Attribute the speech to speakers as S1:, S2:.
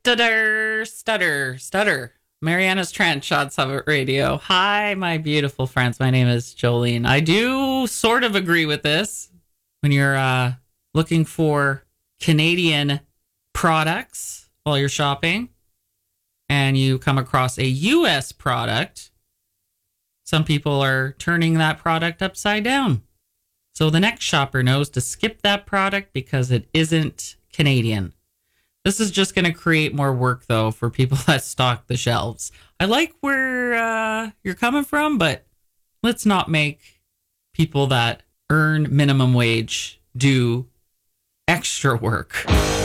S1: Stutter. Mariana's Trench on Summit Radio. Hi, my beautiful friends. My name is Jolene. I do sort of agree with this. When you're looking for Canadian products while you're shopping and you come across a U.S. product, some people are turning that product upside down. So the next shopper knows to skip that product because it isn't Canadian. This is just going to create more work, though, for people that stock the shelves. I like where you're coming from, but let's not make people that earn minimum wage do extra work.